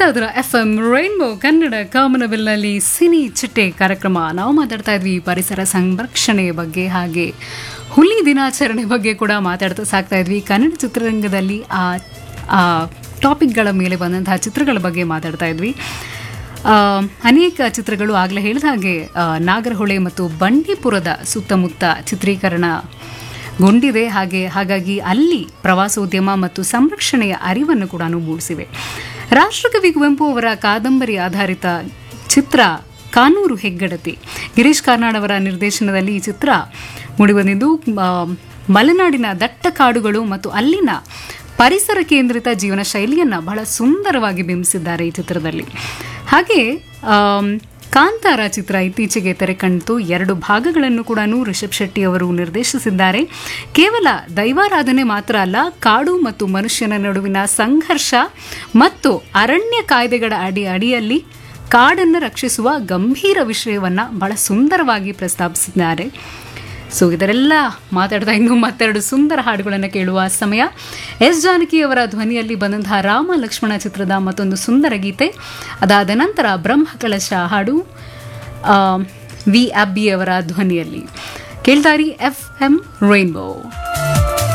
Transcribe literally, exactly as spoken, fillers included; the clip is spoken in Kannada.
ಕೇಳ್ತಾ ಇದ್ರ F M rainbow Kannada ಕಾಮನಬಿಲ್ನಲ್ಲಿ cine ಚಿಟ್ಟೆ ಕಾರ್ಯಕ್ರಮ. ನಾವು ಮಾತಾಡ್ತಾ ಇದ್ವಿ ಪರಿಸರ ಸಂರಕ್ಷಣೆಯ ಬಗ್ಗೆ, ಹಾಗೆ ಹುಲಿ ದಿನಾಚರಣೆ ಬಗ್ಗೆ ಕೂಡ ಮಾತಾಡ್ತಾ ಸಾಕ್ತಾ ಇದ್ವಿ. ಕನ್ನಡ ಚಿತ್ರರಂಗದಲ್ಲಿ ಆ ಆ ಟಾಪಿಕ್ಗಳ ಮೇಲೆ ಬಂದಂತಹ ಚಿತ್ರಗಳ ಬಗ್ಗೆ ಮಾತಾಡ್ತಾ ಇದ್ವಿ. ಅನೇಕ ಚಿತ್ರಗಳು ಆಗಲೇ ಹೇಳಿದ ಹಾಗೆ ನಾಗರಹೊಳೆ ಮತ್ತು ಬಂಡೀಪುರದ ಸುತ್ತಮುತ್ತ ಚಿತ್ರೀಕರಣ ಗೊಂಡಿದೆ. ಹಾಗೆ ಹಾಗಾಗಿ ಅಲ್ಲಿ ಪ್ರವಾಸೋದ್ಯಮ ಮತ್ತು ಸಂರಕ್ಷಣೆಯ ಅರಿವನ್ನು ಕೂಡ ಮೂಡಿಸಿವೆ. ರಾಷ್ಟ್ರಕವಿ ಕುವೆಂಪು ಅವರ ಕಾದಂಬರಿ ಆಧಾರಿತ ಚಿತ್ರ ಕಾನೂರು ಹೆಗ್ಗಡತಿ, ಗಿರೀಶ್ ಕಾರ್ನಾಡ್ ಅವರ ನಿರ್ದೇಶನದಲ್ಲಿ ಈ ಚಿತ್ರ ಮೂಡಿಬಂದಿದ್ದು ಮಲೆನಾಡಿನ ದಟ್ಟ ಕಾಡುಗಳು ಮತ್ತು ಅಲ್ಲಿನ ಪರಿಸರ ಕೇಂದ್ರಿತ ಜೀವನ ಶೈಲಿಯನ್ನು ಬಹಳ ಸುಂದರವಾಗಿ ಬಿಂಬಿಸಿದ್ದಾರೆ ಈ ಚಿತ್ರದಲ್ಲಿ. ಹಾಗೆ ಕಾಂತಾರ ಚಿತ್ರ ಇತ್ತೀಚೆಗೆ ತೆರೆ ಕಂಡಿತು. ಎರಡು ಭಾಗಗಳನ್ನು ಕೂಡ ರಿಷಬ್ ಶೆಟ್ಟಿ ಅವರು ನಿರ್ದೇಶಿಸಿದ್ದಾರೆ. ಕೇವಲ ದೈವಾರಾಧನೆ ಮಾತ್ರ ಅಲ್ಲ, ಕಾಡು ಮತ್ತು ಮನುಷ್ಯನ ನಡುವಿನ ಸಂಘರ್ಷ ಮತ್ತು ಅರಣ್ಯ ಕಾಯ್ದೆಗಳ ಅಡಿ ಅಡಿಯಲ್ಲಿ ಕಾಡನ್ನು ರಕ್ಷಿಸುವ ಗಂಭೀರ ವಿಷಯವನ್ನು ಬಹಳ ಸುಂದರವಾಗಿ ಪ್ರಸ್ತಾಪಿಸಿದ್ದಾರೆ. ಸೊ ಇದರೆಲ್ಲ ಮಾತಾಡ್ತಾ ಇನ್ನು ಮತ್ತೆರಡು ಸುಂದರ ಹಾಡುಗಳನ್ನು ಕೇಳುವ ಸಮಯ. ಎಸ್ ಜಾನಕಿ ಅವರ ಧ್ವನಿಯಲ್ಲಿ ಬಂದಂತಹ ರಾಮ ಲಕ್ಷ್ಮಣ ಚಿತ್ರದ ಮತ್ತೊಂದು ಸುಂದರ ಗೀತೆ. ಅದಾದ ನಂತರ ಬ್ರಹ್ಮಕಲಶ ಹಾಡು ವಿ ಅಬ್ಬಿ ಅವರ ಧ್ವನಿಯಲ್ಲಿ. ಕೇಳ್ತಾರಿ ಎಫ್ ಎಂ ರೈನ್ಬೋ.